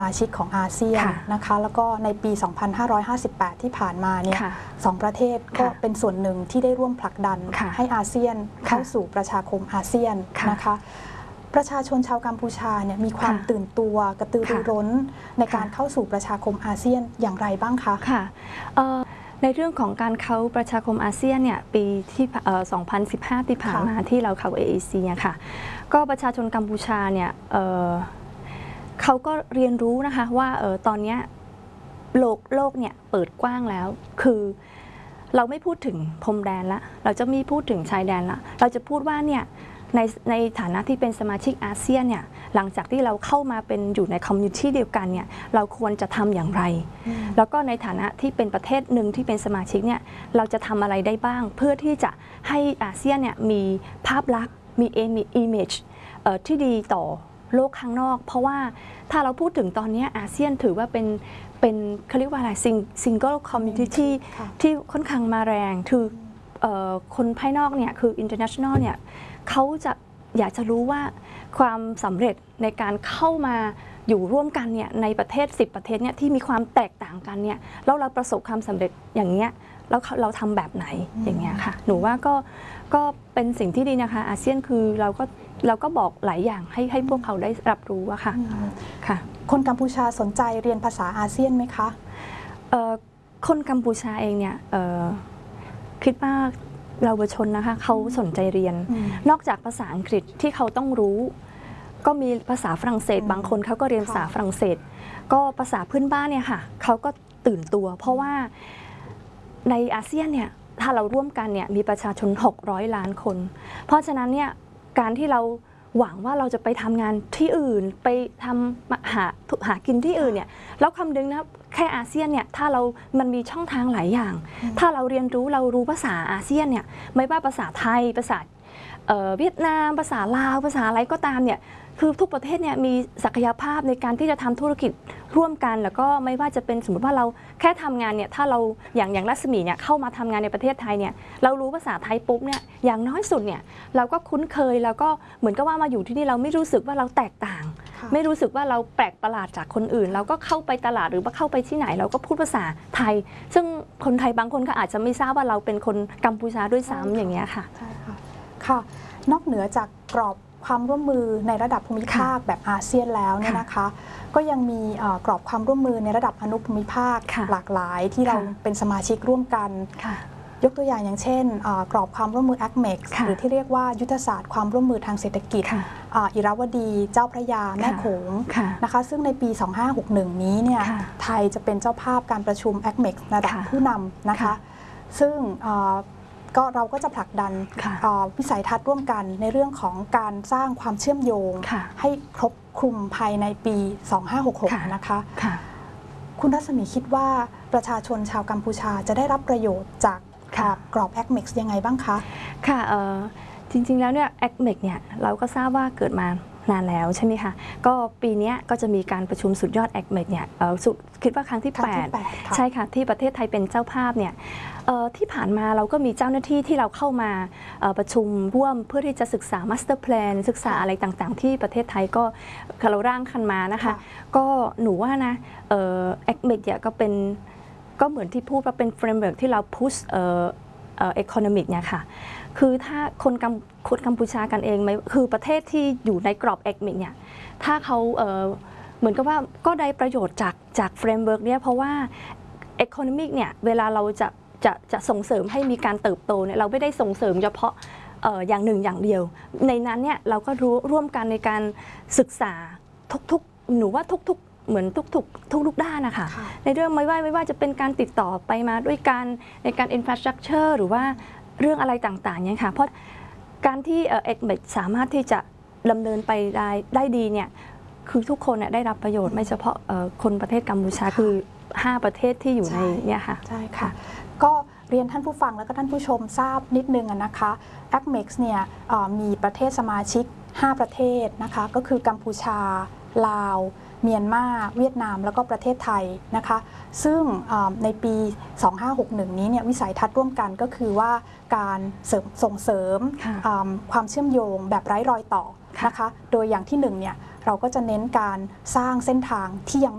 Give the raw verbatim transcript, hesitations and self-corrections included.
สมาชิกของอาเซียนนะคะแล้วก็ในปี สองพันห้าร้อยห้าสิบแปด ที่ผ่านมาเนี่ยสองประเทศก็เป็นส่วนหนึ่งที่ได้ร่วมผลักดันให้อาเซียนเข้าสู่ประชาคมอาเซียนนะคะประชาชนชาวกัมพูชาเนี่ยมีความตื่นตัวกระตือรือร้นในการเข้าสู่ประชาคมอาเซียนอย่างไรบ้างคะค่ะในเรื่องของการเข้าประชาคมอาเซียนเนี่ยปีที่สองพันสิบห้า ที่ผ่านมาที่เราเข้า เอ เอ ซี ค่ะก็ประชาชนกัมพูชาเนี่ยเขาก็เรียนรู้นะคะว่าเออตอนนี้โลกโลกเนี่ยเปิดกว้างแล้วคือเราไม่พูดถึงพรมแดนละเราจะไม่พูดถึงชายแดนละเราจะพูดว่าเนี่ยในในฐานะที่เป็นสมาชิกอาเซียนเนี่ยหลังจากที่เราเข้ามาเป็นอยู่ในคอมมูนิตี้เดียวกันเนี่ยเราควรจะทำอย่างไรแล้วก็ในฐานะที่เป็นประเทศหนึ่งที่เป็นสมาชิกเนี่ยเราจะทำอะไรได้บ้างเพื่อที่จะให้อาเซียนเนี่ยมีภาพลักษณ์มีเอเมจที่ดีต่อโลกข้างนอกเพราะว่าถ้าเราพูดถึงตอนนี้อาเซียนถือว่าเป็นเป็นเขาเรียกว่าอะไรซิงเกิลคอมมูนิตี้ที่ที่ค่อนข้างมาแรงคือคนภายนอกเนี่ยคือ international เนี่ยเขาจะอยากจะรู้ว่าความสำเร็จในการเข้ามาอยู่ร่วมกันเนี่ยในประเทศสิบประเทศเนี่ยที่มีความแตกต่างกันเนี่ยแล้วเราประสบความสำเร็จอย่างเงี้ยแล้วเราทำแบบไหนอย่างเงี้ยค่ะหนูว่าก็ก็เป็นสิ่งที่ดีนะคะอาเซียนคือเราก็เราก็บอกหลายอย่างให้ให้พวกเขาได้รับรู้อะค่ะค่ะคนกัมพูชาสนใจเรียนภาษาอาเซียนไหมคะคนกัมพูชาเองเนี่ยคิดว่าเราประชาชนนะคะเขาสนใจเรียนนอกจากภาษาอังกฤษที่เขาต้องรู้ก็มีภาษาฝรั่งเศสบางคนเขาก็เรียนภาษาฝรั่งเศสก็ภาษาพื้นบ้านเนี่ยค่ะเขาก็ตื่นตัวเพราะว่าในอาเซียนเนี่ยถ้าเราร่วมกันเนี่ยมีประชาชนหกร้อยล้านคนเพราะฉะนั้นเนี่ยการที่เราหวังว่าเราจะไปทำงานที่อื่นไปทำหาหากินที่อื่นเนี่ยแล้วคำนึงนะแค่อาเซียนเนี่ยถ้าเรามันมีช่องทางหลายอย่างถ้าเราเรียนรู้เรารู้ภาษาอาเซียนเนี่ยไม่ว่าภาษาไทยภาษาเวียดนามภาษาลาวภาษาอะไรก็ตามเนี่ยคือทุกประเทศเนี่ยมีศักยภาพในการที่จะทำธุรกิจร่วมกันแล้วก็ไม่ว่าจะเป็นสมมติว่าเราแค่ทำงานเนี่ยถ้าเราอย่างอย่างรัศมีเนี่ยเข้ามาทำงานในประเทศไทยเนี่ยเรารู้ภาษาไทยปุ๊บเนี่ยอย่างน้อยสุดเนี่ยเราก็คุ้นเคยแล้วก็เหมือนกับว่ามาอยู่ที่นี่เราไม่รู้สึกว่าเราแตกต่างไม่รู้สึกว่าเราแปลกประหลาดจากคนอื่นเราก็เข้าไปตลาดหรือว่าเข้าไปที่ไหนเราก็พูดภาษาไทยซึ่งคนไทยบางคนก็อาจจะไม่ทราบว่าเราเป็นคนกัมพูชาด้วยซ้ำอย่างเงี้ยค่ะใช่ค่ะค่ะนอกเหนือจากกรอบความร่วมมือในระดับภูมิภาคแบบอาเซียนแล้วเนี่ยนะคะก็ยังมีกรอบความร่วมมือในระดับอนุภูมิภาคหลากหลายที่เราเป็นสมาชิกร่วมกันยกตัวอย่างอย่างเช่นกรอบความร่วมมือ แอคเม็กซ์ หรือที่เรียกว่ายุทธศาสตร์ความร่วมมือทางเศรษฐกิจอิราวดีเจ้าพระยาแม่โขงนะคะซึ่งในปีสองพันห้าร้อยหกสิบเอ็ดนี้เนี่ยไทยจะเป็นเจ้าภาพการประชุม แอคเม็กซ์ ระดับผู้นำนะคะซึ่งก็เราก็จะผลักดันวิสัยทัศน์ร่วมกันในเรื่องของการสร้างความเชื่อมโยงให้ครบคลุมภายในปีสองพันห้าร้อยหกสิบหกนะคะคุณรัศมีคิดว่าประชาชนชาวกัมพูชาจะได้รับประโยชน์จากกรอบ แอคเม็กซ์ ยังไงบ้างคะค่ะจริงๆแล้วเนี่ย แอคเม็กซ์ เนี่ยเราก็ทราบว่าเกิดมานานแล้วใช่ไหมคะก็ปีนี้ก็จะมีการประชุมสุดยอด แอคเม็กซ์ เนี่ยคิดว่าครั้งที่แปดใช่ค่ะที่ประเทศไทยเป็นเจ้าภาพเนี่ยที่ผ่านมาเราก็มีเจ้าหน้าที่ที่เราเข้ามาประชุมร่วมเพื่อที่จะศึกษามาสเตอร์แพลนศึกษาอะไรต่างๆที่ประเทศไทยก็เราร่างกันมานะคะก็หนูว่านะ แอคเม็กซ์ เนี่ยก็เป็นก็เหมือนที่พูดว่าเป็นเฟรมเวิร์กที่เราพุชเอ่อเอคอนมิกเนี่ยค่ะคือถ้าคนกัมคนกัมพูชากันเองไหมคือประเทศที่อยู่ในกรอบ แอคเม็กซ์ เนี่ยถ้าเขาเเหมือนกับว่าก็ได้ประโยชน์จากจากเฟรมเวิร์กเนี่ยเพราะว่าเอคอนมิกเนี่ยเวลาเราจะจะจะส่งเสริมให้มีการเติบโตเนี่ยเราไม่ได้ส่งเสริมเฉพาะอย่างหนึ่งอย่างเดียวในนั้นเนี่ยเราก็รู้ร่วมกันในการศึกษาทุกๆหนูว่าทุกๆเหมือนทุกๆทุกๆด้านนะคะในเรื่องไม่ว่าไม่ว่าจะเป็นการติดต่อไปมาด้วยกันในการอินฟราสตรักเจอร์หรือว่าเรื่องอะไรต่างๆเนี่ยค่ะเพราะการที่เอ ซี เอ็ม สามารถที่จะดำเนินไปได้ได้ดีเนี่ยคือทุกคนได้รับประโยชน์ไม่เฉพาะคนประเทศกัมพูชาคือห้าประเทศที่อยู่ในเนี่ยค่ะใช่ค่ะก็เรียนท่านผู้ฟังแล้วก็ท่านผู้ชมทราบนิดนึงนะคะ แอคเม็กซ์ เนี่ยมีประเทศสมาชิกห้าประเทศนะคะก็คือกัมพูชาลาวเมียนมาเวียดนามแล้วก็ประเทศไทยนะคะซึ่งในปีสองพันห้าร้อยหกสิบเอ็ดนี้เนี่ยวิสัยทัศน์ร่วมกันก็คือว่าการส่งเสริมความเชื่อมโยงแบบไร้รอยต่อนะคะโดยอย่างที่หนึ่งเนี่ยเราก็จะเน้นการสร้างเส้นทางที่ยัง